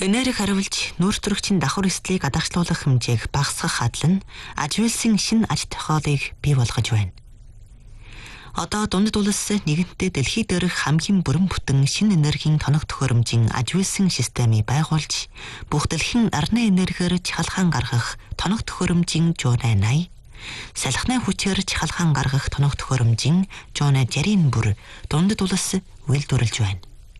Энерги хариулж нүүр төрөгчийн давхар эслийг гадагшлуулах хэмжээг багасгах хадал нь ажиулсан шинэ аж тохиолыг бий болгож байна. Одоо дундад улс нэгэнтээ дэлхий дээрх хамгийн бүрэн бүтэн шинэ энергийн тоног төхөөрөмжийн ажиулсан системийг байгуулж бүх дэлхийн арны энергиээр чахалгаан гаргах тоног төхөөрөмжийн Жуна 80, салхины хүчээр чахалгаан гаргах тоног төхөөрөмжийн Жуна 60-ийн бүр дундад улс үйлдвэрлэж байна.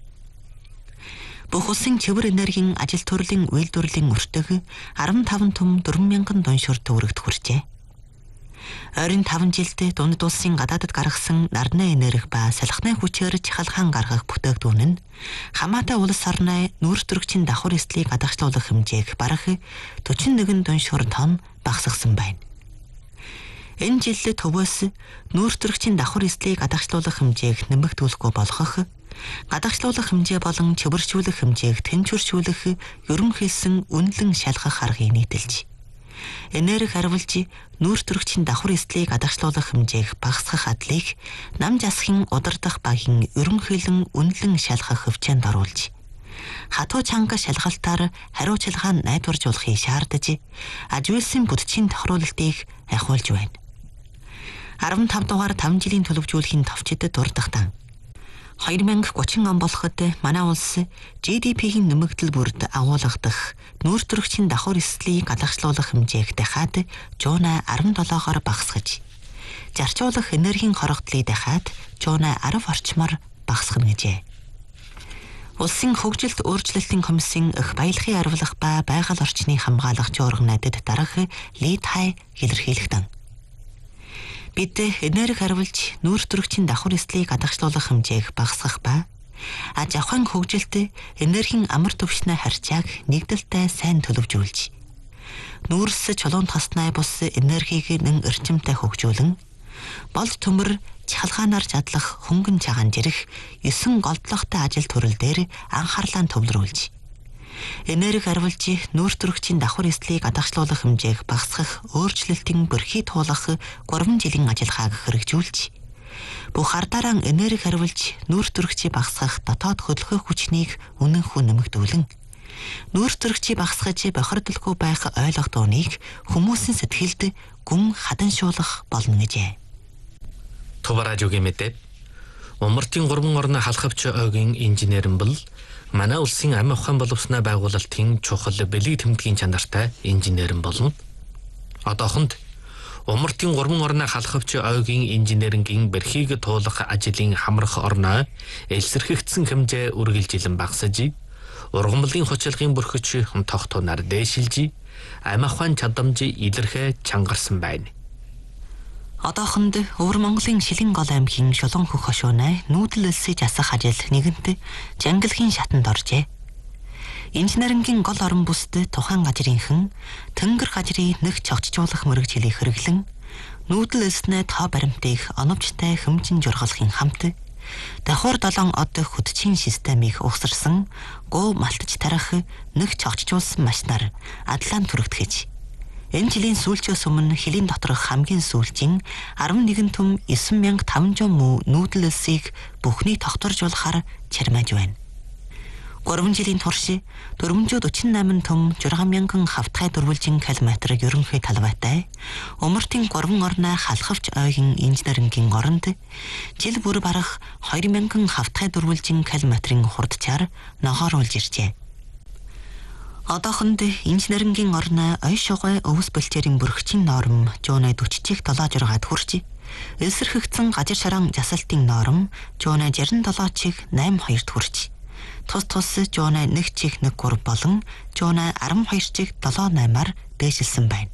Бүх улсын цэвэр энергийн ажил төрлийн үйлдвэрлэлийн өртөг 15 том 4,000 дуншуур төгрөгт хүрчээ. Ойрын 5 жилдээ дундад улсын гадаадд гаргасан нарны энерги ба салхины хүчээр чахалгаан гаргах бүтээгдэхүүн нь хамаатай улс орны нүүр төрөгчийн давхар эслийг гадагшлуулах хэмжээг бараг 41 дуншуур тонн багасгасан байна. Энэ жилд төвөөс нүүр төрөгчийн давхар эслийг гадагшлуулах хэмжээг нэмэгдүүлэхгүй болгох, гадагшлуулах хэмжээ болон чөвөршүүлэх хэмжээг тэнцвэршүүлэх ерөнхийдсөн үнэлэн шалгах аргыг нийтэлж, энерги хариулж нүүр төрөгчийн давхар эслийг гадагшлуулах хэмжээг багасгах хадлыг нам засгийн удирдах багийн ерөнхийлөн үнэлэн шалгах хөвчөөнд оруулж, хатуу чанга шалгалтаар хариуцлагаа найдваржуулахыг шаардаж, ажиулсан бүдчийн тохируулалтыг ахиулж байна. 15 дугаар 5 жилийн төлөвжүүлэхийн товчид дурдахтан 2030 он болоход манай улс GDP-ийн нэмэгдэл бүрд агуулгадах нүүр төрөгчийн давхар эслийг гадагшлуулах хэмжээг дахиад Жуна 17-оор багасгаж, зарцуулах энергийн хорогдлыг дахиад Жуна 10 орчмоор багасгана гэжээ. Улсын хөгжилт өөрчлөлтийн комиссийн их баялагын арвилах ба байгаль орчныг хамгаалах журам найдад дарах Лид Хай илэрхийлэгдэн. Бид энерги хариулж нүүр төрөгчийн давхар эслийг гадагшлуулах хэмжээг багасгах ба аж ахуйн хөгжилд энергийн амар түвшний харьцааг нэгдэлтэй сайн төлөвжүүлж, нүүрс чулуун таснай бус энергийг нэн эрчимтэй хөгжүүлэн, болд төмөр чахалгаанаар чадлах хөнгөн чагаан жирэх 9 голдлогтой ажил төрөл дээр анхаарлаа төвлөрүүлж, энерги хариулж нүүр төрөгчийн давхар эслийг гадагшлуулах хэмжээг багасгах өөрчлөлтийн бэрхий туулах 3 жилийн ажиллагааг хэрэгжүүлж, бүх ардараа энерги хариулж нүүр төрөгчийг багасгах дотоод хөдөлгөөх хүчнийг үнэнхүү нэмэгдүүлэн, нүүр төрөгчийг багасгаж бохирдолгүй байх ойлгодооныг хүмүүсийн сэтгэлд гүн хаданшуулах болно гэжээ. Туваражуугийн мэдээ. Умартын 3 орны халахвч ойгийн инженерэн бол манай улсын амь ухаан боловсноо байгуулалтын чухал бэлэг тэмдгийн чанартай инженерэн болно. Одоохонд Умартын 3 орны халахвч ойгийн инженерингийн бэрхийг туулах ажлын хамрах орноо элсэрхэгдсэн хэмжээ үргэлжилэн багасж, ургамлын хүчилгын бүрхэж тогтооноор дээшилж, амь ухаан чадамж илэрхэ чангарсан байна. Одоохонд Өвөр Монголын Шилэн гол аймгийн Шулуун хөх хошуунай нүүдэл элсэж асах ажил нэгэнт жангилгийн шатанд оржээ. Инженерингийн гол орон бүсд тухайн газрынхан тэнгэр газрыг нэг чогцжуулах мэрэгжлийг хэрэглэн нүүдэл элснээ тоо баримтыг оновчтой хэмжин жургалахын хамт давхар 7 од хөдчийн системийг угсарсан гоо малтаж тарах нэг чогцжуулсан машинаар адлаан түрэгдэхэж, энэ жилийн сүүлчээс өмнө хилийн доторх хамгийн сүүлчийн 11 том 9500 муу нүүдэл элсийг бүхний тогтворжуулахаар чармааж байна. 3 жилийн турш 448 том 6000 хавтгай дөрвөлжин километр ерөнхий талбайтай Умартын 3 орны халахвч ойгийн инженерингийн оронд жил бүр барах 2000 хавтгай дөрвөлжин километрийн хурдчаар ногооруулж иржээ. Одоохонд инженерингийн орны ой шугай өвс бэлчээрийн бүрхчийн норм Жуна 40-ийг 76-ад хүрч, элсэрхэгдсэн газар шаран засалтын норм Жуна 67-ийг 82-д хүрч, тус Жуна 1-ийг 1-3 болон Жуна 12-ийг 78-аар дээшилсэн байна.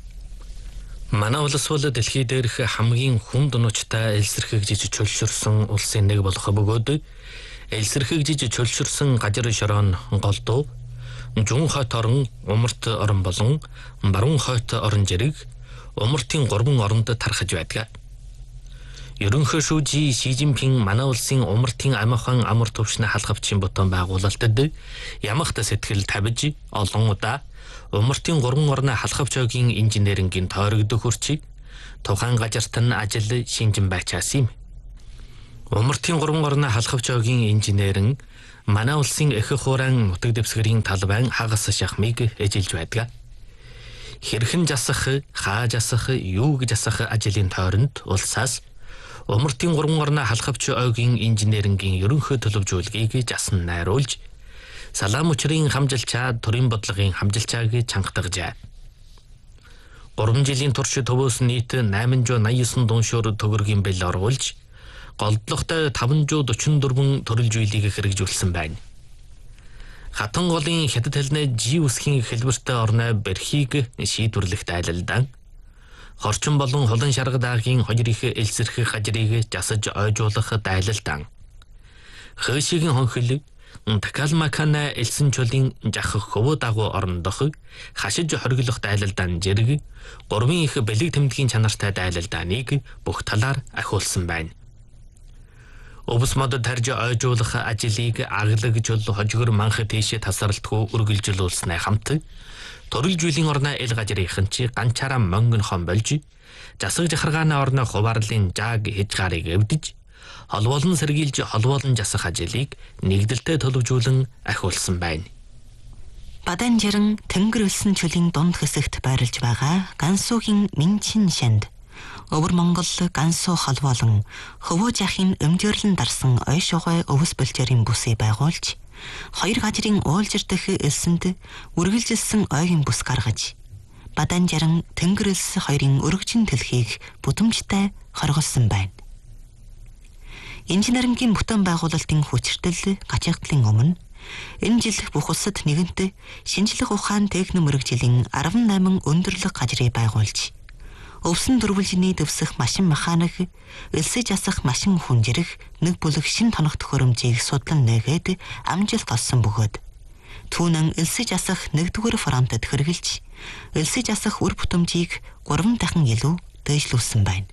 Манай улс бол дэлхий дээрх хамгийн хүн дунуучтай элсэрхэгжиж чөлшөрсөн улсын нэг болох бөгөөд элсэрхэгжиж чөлшөрсөн газар шорон голдуу Жун хойт орон, Умарт орон болон Баруун хойт орон жирэг Умартын 3 оронд тархаж байдаг. Ерөнхий шүүжи Ши Жинпин манай улсын Умартын амь ухаан амар түвшний халахвчийн бутан байгуулалтад ямагт сэтгэл тавьж олон удаа Умартын 3 орны халахвч ойгийн инженерингийн тойрогдох хүрчийг тухайн газарт нь ажил шинжин байчаас юм. Умартын 3 орны халахвч ойгийн инженерэн Манай улсын их хуурайн нутаг дэвсгэрийн талбайн хагас шахмыг эжилж байдаг. Хэрхэн жасах, хааж асах, юу гэж асах ажлын тойронд улсаас Умартын 3 орны халхавч ойгийн инженерингийн ерөнхий төлөвлөгөөгийг жасан найруулж, Салаам учрын хамжилчаа төрийн бодлогын хамжилчааг чангатгажээ. 3 жилийн турш төвөөс нийт 889 дуушуур төгрөгийн бэл оруулж, голдлоготой 544 төрөл зүйлийг хэрэгжүүлсэн байна. Хатан голын хятад хэлний G үсгийн хэлбэртэй орны барихыг шийдвэрлэх дайлалдан хорчин болон холон шарга даагийн 2 их элсэрхэх хажрыг жасаж ойжуулах дайлалдан хөөшигийн хонхил Такалмакана элсэн чулын жахах хөвөө дагуу орондох хашиж хоригдох дайлалдан зэрэг 3 их бэлэг тэмдгийн чанартай дайлалдааныг бүх талаар ахиулсан байна. Өвс модод тарж ойжуулах ажлыг аглагжул хожгор манх тийшээ тасралтгүй үргэлжлүүлснээ хамт төрөл жилийн орны эл гажрынхан чи ганчаараа мөнгөн хон болж засаг жахаргааны орны хуваарлын жааг хийж гарыг эвдэж холбоолон сэргийлж холбоолон жасах ажлыг нэгдэлтэй төлөвжүүлэн ахиулсан байна. Бадан жаран тэнгэр өлсөн чөлийн дунд хэсэгт байрлаж байгаа Гансуугийн Минчин шанд Өвөр Монгол Гансуу холбоолон хөвөө жахын өмжөөрлөн дарсан ой шугай өвс болчорын бүсээ байгуулж 2 гажрын уулжир дэх элсэнд үргэлжилсэн ойгийн бүс гаргаж Бадан жаран тэнгэр өлс 2-ын өргөжин төлхийг бүтэмжтэй хоригдсон байна. Инженерингийн бүтээн байгуулалтын хүчиртэл гачигдлын өмнө энэ жил бүх улсад нэгэнт шинжлэх ухаан техник мэргэжлийн 18 өндөрлөг гажрыг байгуулж өвсөн дөрвөлжиний дэвсэх машин механик, элсэж асах машин хүнжирэх нэг бүлэг шин тоног төхөөрөмжийг судлан нээгээд амжилт олсон бөгөөд түүнэн элсэж асах 1-р фронтод хэрэгжилж элсэж асах үр бүтэмжийг 3 дахин илүү дэвшлүүлсэн байна.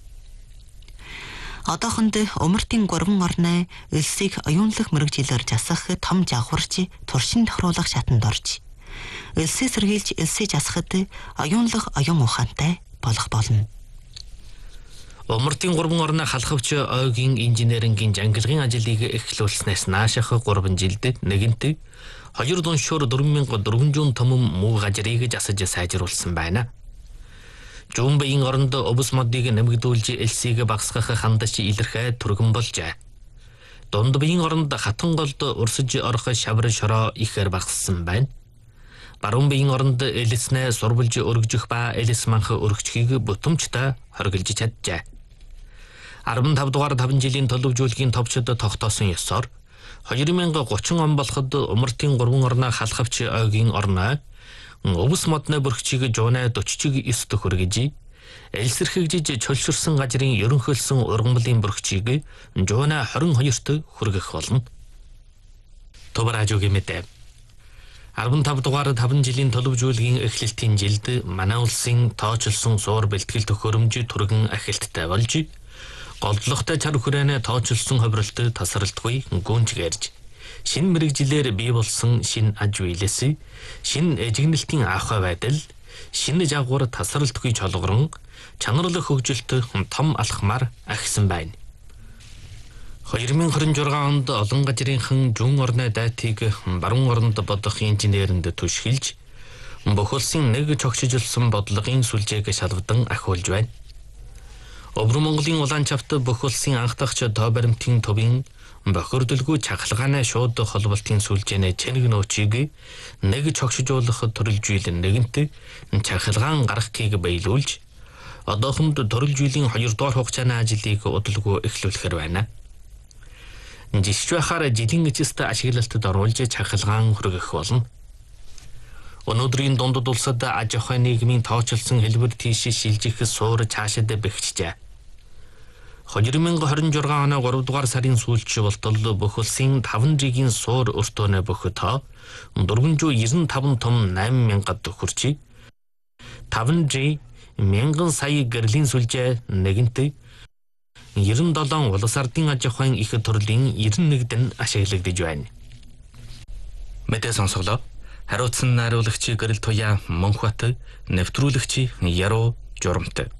Одоохонд Умартын 3 орны элсийг оюунлах мэргэжилээр жасах том жавхарч туршин тохируулах шатанд орж элсээ сэргийлж элсэж асахад оюунлах оюун ухаантай болох болно. Умартын 3 орны халхавч ойгийн инженерингийн жангилгын ажлыг эхлүүлснээс нааших 3 жилд нэгэнт 2 дуушуур 4400 томон муу гажрыг жасаж сайжруулсан байна. Жумбын оронд өвс модыг нэмэгдүүлж элсийг багасгах хандаж илэрхээ түргэн болжээ. Дунд биеийн оронд хатан голд урсж орох шавар шороо ихээр багассан байна. Баруун биеийн оронд элснээ сурвалж өргөжих ба элс манх өргөчхийг бүтэмжтэй хоригдж чаджээ. 15 дугаар 5 жилийн төлөвжүүлгийн товчод тогтоосон ёсоор 2030 он болоход Умартын 3 орны халхавч ойгийн орны өвс модны бүрхчийг жуунаа 49 төхөргөж элсэрхэгжиж чөлшөрсөн гажрын ерөнхийлсөн ургамлын бүрхчийг жуунаа 22-т хүргэх болно. Товаражуугийн мэдээ 15 дугаар 5 жилийн төлөвжүүлгийн эхлэлтийн жилд манай улсын тооцолсон суур бэлтгэл төхөөрөмж түргэн ахилттай болж голдлоготой чар хүрээний тооцолсон ховролт тасралтгүй гүнж гэрж шин мэрэгжилээр бий болсон шин аж үйлээс шин эжигнэлтийн ахуй байдал шин жагвар тасралтгүй чолгорон чанарлах хөгжилт том алхмаар ахисан байна. 2026 онд олон гажрынхан жун орны дайтыг баруун оронд бодох инженеринд түшгэлж бүх улсын нэг чогшижилсан бодлогын сүлжээг шалгадан ахиулж байна. Өвөр Монголын улаан чавт бүх улсын анх дахь тоо баримтын төвийн бохирдолгүй чахалгааны шууд холболтын сүлжээний чэнэг нөөцийг нэг чогшижуулах төрөлжүүлэн нэгэнт чахалгаан гаргахыг баялуулж одоохонд төрөлжүүлийн 2 дугаар хугацааны ажлыг удалгүй эхлүүлэхээр байна. Жишж байхаар жилийн эцэст ашиглалтад оруулж чахалгаан хүргэх болно. Өнөөдрийн дундад улсад аж ахуй нийгмийн тооцолсон хэлбэр тийш шилжих суур цаашид бэхжижээ. 2026 оны 3 дугаар сарын сүүлч болтол бүх улсын 5 жилийн суур өртөөнө бүх тоо 495 том 8000-д хүрчээ. 5 жи 1000 сая гэрлийн сүлжээ нэгэнт 97 улс ардын аж ахуйн их төрлийн 91-д ашиглагдж байна. Мэдээ сонсголоо. Хариуцсан найруулагч Гэрэл Туяа Монхбат, нэвтрүүлэгч Яруу Журамт.